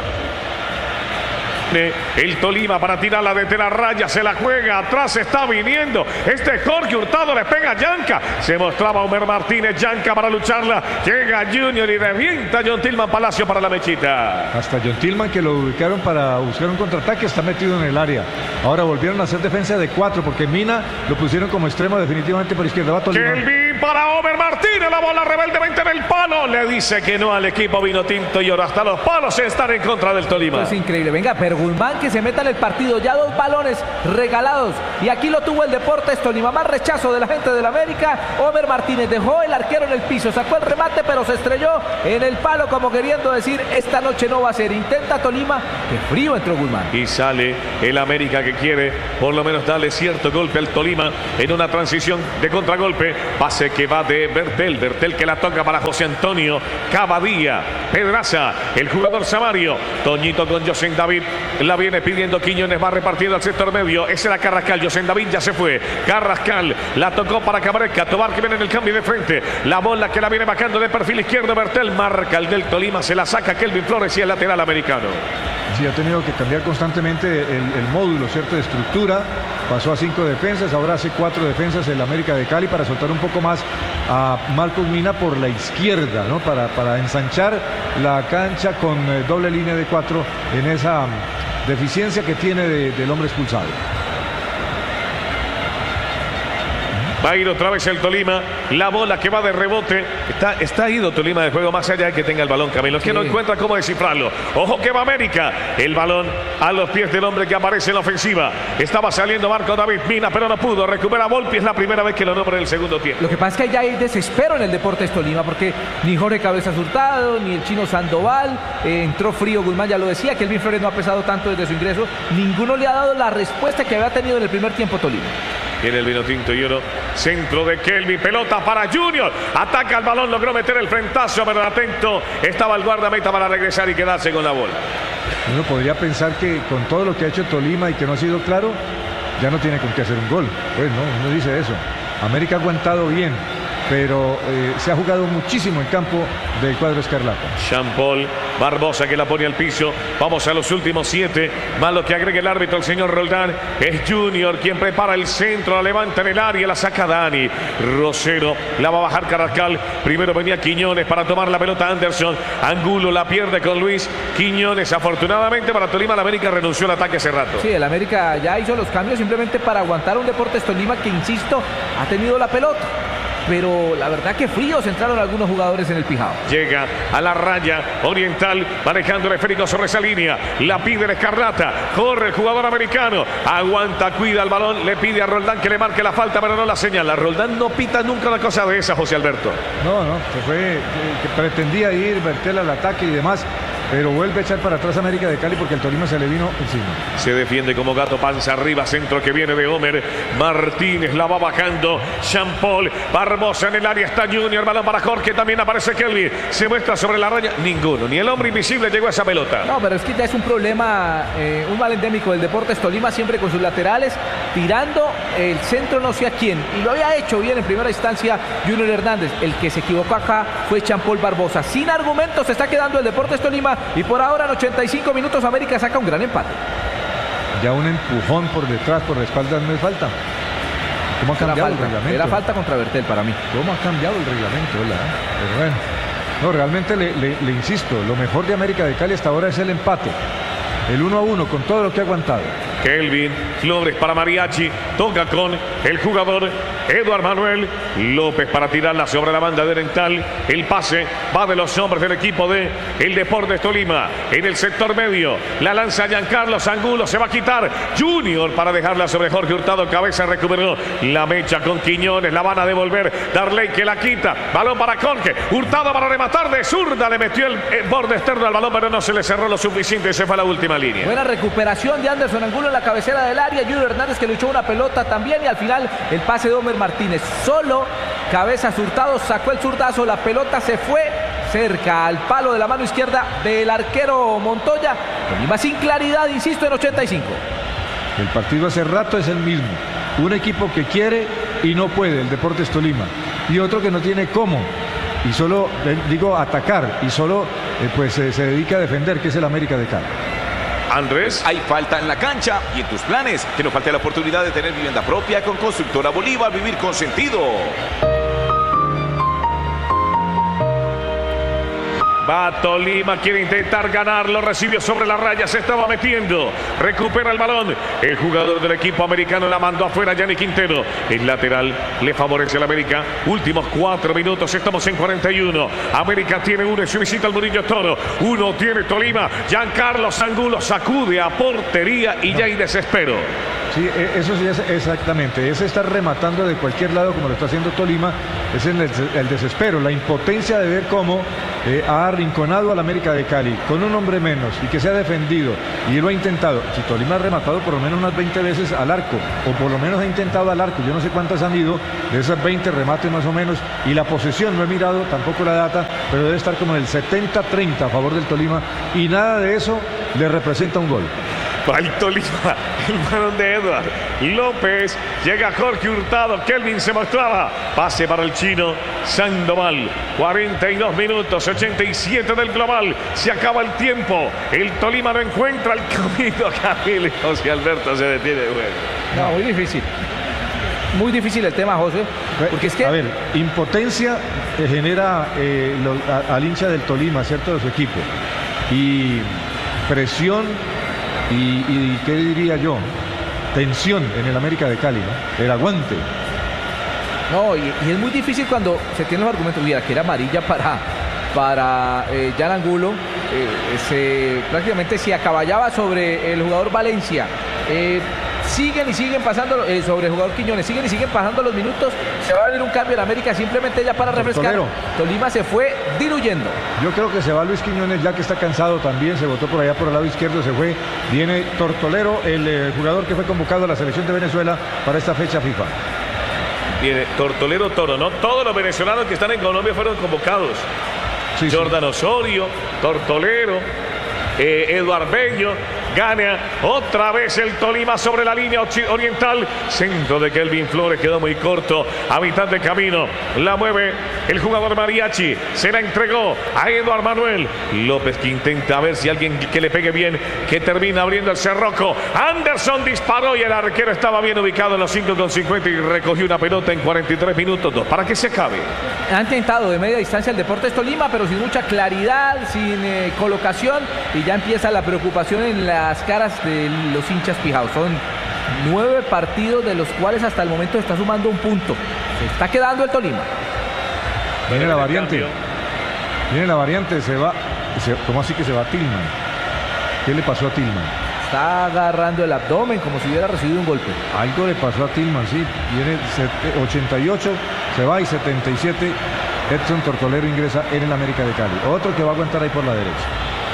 El Tolima para tirarla desde la raya, se la juega, atrás está viniendo este Jorge Hurtado, le pega a Yanka, se mostraba Homer Martínez, Yanka para lucharla, llega Junior y revienta John Tillman Palacio para la mechita. Hasta John Tillman, que lo ubicaron para buscar un contraataque, está metido en el área. Ahora volvieron a hacer defensa de cuatro, porque Mina lo pusieron como extremo definitivamente por izquierda. Va Tolima. Kelvin para Homer Martínez, la bola rebeldemente en el palo, le dice que no al equipo vino tinto y ahora hasta los palos están en contra del Tolima. Es increíble, venga, pero Guzmán que se meta en el partido, ya dos balones regalados y aquí lo tuvo el Deportes Tolima, más rechazo de la gente del América. Homer Martínez dejó el arquero en el piso, sacó el remate pero se estrelló en el palo como queriendo decir esta noche no va a ser. Intenta Tolima, que frío entró Guzmán y sale el América que quiere por lo menos darle cierto golpe al Tolima en una transición de contragolpe. Pase pase que va de Bertel. Bertel que la toca para José Antonio Cavadía. Pedraza, el jugador Samario. Toñito con José David. La viene pidiendo Quiñones. Va repartiendo al sector medio. Ese era Carrascal. José David ya se fue. Carrascal la tocó para Cabreca. Tobar que viene en el cambio de frente. La bola que la viene bajando de perfil izquierdo. Bertel marca el del Tolima. Se la saca Kelvin Flores y el lateral americano. Sí, ha tenido que cambiar constantemente el, el módulo, ¿cierto? De estructura. Pasó a cinco defensas, ahora hace cuatro defensas en la América de Cali para soltar un poco más a Marcos Mina por la izquierda, ¿no? Para, para ensanchar la cancha con eh, doble línea de cuatro en esa um, deficiencia que tiene de, del hombre expulsado. Va a ir otra vez el Tolima. La bola que va de rebote. Está, está ido Tolima de juego más allá de que tenga el balón, Camilo. Es que sí. No encuentra cómo descifrarlo. Ojo que va América. El balón a los pies del hombre que aparece en la ofensiva. Estaba saliendo Marco David Mina, pero no pudo. Recupera Volpi. Es la primera vez que lo nombra en el segundo tiempo. Lo que pasa es que ya hay desespero en el Deportes Tolima, porque ni Jorge Cabezas Hurtado, ni el chino Sandoval, eh, entró frío Guzmán, ya lo decía, que Kelvin Flores no ha pesado tanto desde su ingreso. Ninguno le ha dado la respuesta que había tenido en el primer tiempo Tolima. Tiene el vino tinto y oro. Centro de Kelvin. Pelota para Junior. Ataca el balón. Logró meter el frentazo, pero atento estaba el guardameta para regresar y quedarse con la bola. Uno podría pensar que con todo lo que ha hecho Tolima y que no ha sido claro, ya no tiene con qué hacer un gol. Pues no, uno dice eso. América ha aguantado bien, pero eh, se ha jugado muchísimo en campo del cuadro escarlata. Jean Paul Barbosa que la pone al piso. Vamos a los últimos siete. Más lo que agrega el árbitro, el señor Roldán. Es Junior quien prepara el centro. La levanta en el área. La saca Dani Rosero. La va a bajar Carrascal. Primero venía Quiñones para tomar la pelota Anderson. Angulo la pierde con Luis Quiñones. Afortunadamente para Tolima, la América renunció al ataque hace rato. Sí, el América ya hizo los cambios simplemente para aguantar un Deportes Tolima que, insisto, ha tenido la pelota. Pero la verdad que fríos entraron algunos jugadores en el Pijao. Llega a la raya Oriental, manejando el esférico sobre esa línea. La pide el Escarlata. Corre el jugador americano. Aguanta, cuida el balón. Le pide a Roldán que le marque la falta, pero no la señala. Roldán no pita nunca una cosa de esa, José Alberto. No, no, que fue que pretendía ir Bertel al ataque y demás. Pero vuelve a echar para atrás América de Cali porque el Tolima se le vino encima. Se defiende como gato, panza arriba, centro que viene de Homer Martínez, la va bajando Jean Paul Barbosa en el área, está Junior, balón para Jorge, también aparece Kelvin, se muestra sobre la raya, ninguno, ni el hombre invisible llegó a esa pelota. No, pero es que ya es un problema, eh, un mal endémico del Deportes Tolima, siempre con sus laterales, tirando el centro no sé a quién, y lo había hecho bien en primera instancia Junior Hernández. El que se equivocó acá fue Jean Paul Barbosa. Sin argumentos se está quedando el Deportes Tolima. Y por ahora en ochenta y cinco minutos América saca un gran empate. Ya un empujón por detrás, por la espalda no es falta. ¿Cómo ha cambiado el reglamento? Era falta contra Bertel para mí. ¿Cómo ha cambiado el reglamento? Hola, pero bueno. No, realmente le, le, le insisto, lo mejor de América de Cali hasta ahora es el empate. El uno a uno con todo lo que ha aguantado. Kelvin Flores para Mariachi. Toca con el jugador Eduardo Manuel López para tirarla sobre la banda de Oriental. El pase va de los hombres del equipo de el Deportes Tolima. En el sector medio la lanza Giancarlo Angulo. Se va a quitar Junior para dejarla sobre Jorge Hurtado. Cabeza recuperó la mecha con Quiñones. La van a devolver. Darley que la quita. Balón para Jorge. Hurtado para rematar de zurda. Le metió el, el borde externo al balón, pero no se le cerró lo suficiente. Se fue a la última línea. Buena recuperación de Anderson Angulo en la cabecera del área. Junior Hernández que luchó una pelota también. Y al final el pase de Homer Martínez. Solo Cabezas Hurtado sacó el zurdazo. La pelota se fue cerca al palo de la mano izquierda del arquero Montoya. Tolima sin claridad, insisto, en ochenta y cinco. El partido hace rato es el mismo. Un equipo que quiere y no puede, el Deportes Tolima. Y otro que no tiene cómo. Y solo, digo, atacar. Y solo eh, pues eh, se dedica a defender, que es el América de Cali. Andrés, hay falta en la cancha y en tus planes. Que no falte la oportunidad de tener vivienda propia con Constructora Bolívar. Vivir con sentido. Va Tolima, quiere intentar ganarlo, recibió sobre la raya, se estaba metiendo, recupera el balón, el jugador del equipo americano la mandó afuera, Yanni Quintero, el lateral le favorece al América, últimos cuatro minutos, estamos en cuarenta y uno, América tiene uno en su visita al Murillo Toro, uno tiene Tolima, Giancarlo Angulo sacude a portería y ya hay desespero. Sí, eso sí es exactamente, ese está rematando de cualquier lado como lo está haciendo Tolima, es el, el desespero, la impotencia de ver cómo eh, ha arrinconado al América de Cali con un hombre menos y que se ha defendido y lo ha intentado. Si Tolima ha rematado por lo menos unas veinte veces al arco, o por lo menos ha intentado al arco, yo no sé cuántas han ido, de esas veinte remates más o menos, y la posesión, no he mirado tampoco la data, pero debe estar como en el setenta treinta a favor del Tolima, y nada de eso le representa un gol. Para el Tolima, el balón de Edward López, llega Jorge Hurtado, Kelvin se mostraba, pase para el chino Sandoval, cuarenta y dos minutos, ochenta y siete del global, se acaba el tiempo, el Tolima no encuentra el camino, Camilo y José Alberto se detiene de juego. No, muy difícil, muy difícil el tema, José, porque es que... A ver, impotencia eh, genera eh, lo, a, al hincha del Tolima, ¿cierto?, de su equipo, y presión. Y, y qué diría yo, tensión en el América de Cali, ¿no? El aguante. No, y, y es muy difícil cuando se tienen los argumentos. Mira, que era amarilla para, para eh, Jan Angulo, eh, se, prácticamente se acaballaba sobre el jugador Valencia. Eh, siguen y siguen pasando eh, sobre el jugador Quiñones, siguen y siguen pasando los minutos, se va a venir un cambio en América simplemente ya para refrescar. Tortolero. Tolima se fue diluyendo. Yo creo que se va Luis Quiñones ya que está cansado también, se botó por allá por el lado izquierdo, se fue. Viene Tortolero, el eh, jugador que fue convocado a la selección de Venezuela para esta fecha FIFA. Viene Tortolero Toro, ¿no? Todos los venezolanos que están en Colombia fueron convocados. Sí, Jordan sí. Osorio, Tortolero, eh, Eduard Bello. Gana otra vez el Tolima sobre la línea oriental. Centro de Kelvin Flores, quedó muy corto. A mitad de camino la mueve el jugador Mariachi. Se la entregó a Eduard Manuel López, que intenta a ver si alguien que le pegue bien, que termina abriendo el cerroco. Anderson disparó y el arquero estaba bien ubicado en los cinco con cincuenta y recogió una pelota en cuarenta y tres minutos. Dos para que se acabe. Han tentado de media distancia el Deportes Tolima, pero sin mucha claridad, sin eh, colocación, y ya empieza la preocupación en la las caras de los hinchas pijados. Son nueve partidos de los cuales hasta el momento está sumando un punto. Se está quedando el Tolima. Viene la variante. Viene la variante, se va. Se, ¿Cómo así que se va Tillman? ¿Qué le pasó a Tillman? Está agarrando el abdomen como si hubiera recibido un golpe. Algo le pasó a Tillman, sí. Viene ochenta y ocho, se va, y setenta y siete. Edson Tortolero ingresa en el América de Cali. Otro que va a aguantar ahí por la derecha.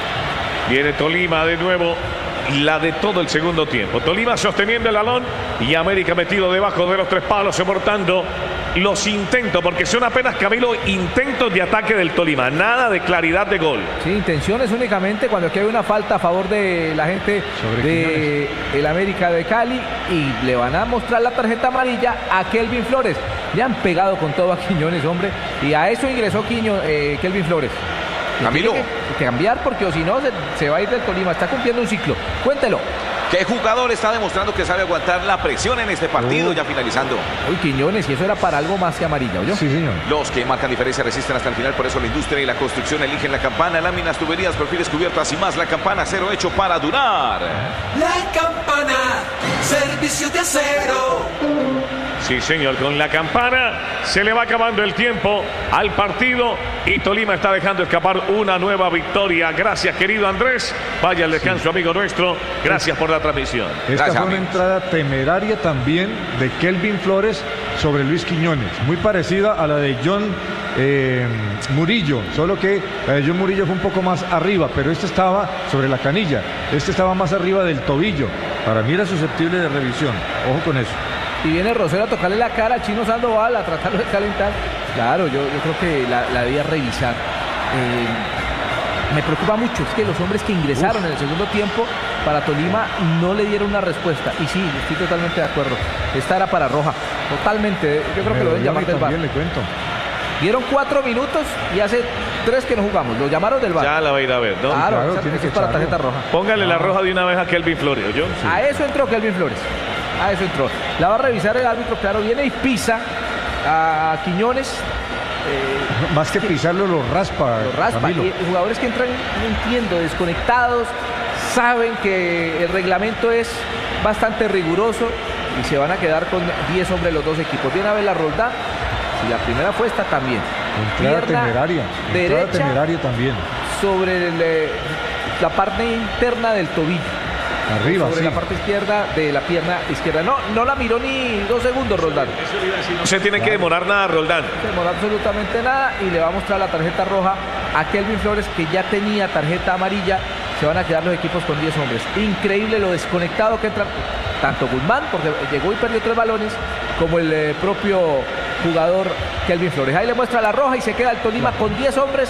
Viene Tolima de nuevo, la de todo el segundo tiempo. Tolima sosteniendo el balón y América metido debajo de los tres palos, soportando los intentos, porque son apenas, Camilo, intentos de ataque del Tolima, nada de claridad de gol. Sí, intenciones únicamente cuando aquí hay una falta a favor de la gente de el América de Cali, y le van a mostrar la tarjeta amarilla a Kelvin Flores. Le han pegado con todo a Quiñones, hombre, y a eso ingresó Quiño, eh, Kelvin Flores. Camilo. Tiene que cambiar, porque o si no se, se va a ir del Tolima. Está cumpliendo un ciclo. Cuéntelo. ¿Qué jugador está demostrando que sabe aguantar la presión en este partido? Uh. Ya finalizando. Uy, Quiñones, y eso era para algo más que amarilla, ¿oyó? Sí, señor. Los que marcan diferencia resisten hasta el final, por eso la industria y la construcción eligen la Campana. Láminas, tuberías, perfiles, cubiertas y más. La Campana, acero hecho para durar. La Campana, servicio de acero. Sí, señor, con la Campana se le va acabando el tiempo al partido y Tolima está dejando escapar una nueva victoria. Gracias, querido Andrés. Vaya al descanso, sí, amigo nuestro. Gracias por la transmisión. Esta Gracias, fue una amigos. entrada temeraria también de Kelvin Flores sobre Luis Quiñones, muy parecida a la de John eh, Murillo, solo que la de John Murillo fue un poco más arriba, pero este estaba sobre la canilla, este estaba más arriba del tobillo. Para mí era susceptible de revisión, ojo con eso. Y viene Rosero a tocarle la cara al Chino Sandoval, a tratarlo de calentar. Claro, yo, yo creo que la, la debía revisar. Eh, me preocupa mucho, es que los hombres que ingresaron Uf. en el segundo tiempo para Tolima no le dieron una respuesta. Y sí, estoy totalmente de acuerdo. Esta era para Roja, totalmente. Yo creo que lo deben llamar del bar. Le cuento. Dieron cuatro minutos y hace tres que no jugamos. Lo llamaron del bar. Ya la va a ir a ver, ¿no? Claro, claro, esa, tiene es que para echarlo. tarjeta roja. Póngale ah. la roja de una vez a Kelvin Flores, ¿yo? Sí. A eso entró Kelvin Flores. A eso entró. La va a revisar el árbitro, claro. Viene y pisa a Quiñones. Eh, Más que pisarlo, lo raspa. Lo raspa. Camilo. Y jugadores que entran, no entiendo, desconectados, saben que el reglamento es bastante riguroso y se van a quedar con diez hombres los dos equipos. Viene a ver la Roldán. Si la primera fue esta también. Entrada temeraria. Entrada derecha temeraria también. Sobre el, eh, la parte interna del tobillo. Arriba, sobre sí. la parte izquierda de la pierna izquierda. No, no la miró ni dos segundos, Roldán. No se tiene claro. que demorar nada, Roldán. No se demora absolutamente nada y le va a mostrar la tarjeta roja a Kelvin Flores, que ya tenía tarjeta amarilla. Se van a quedar los equipos con diez hombres. Increíble lo desconectado que entra tanto Guzmán, porque llegó y perdió tres balones, como el eh, propio jugador Kelvin Flores. Ahí le muestra la roja y se queda el Tolima con diez hombres.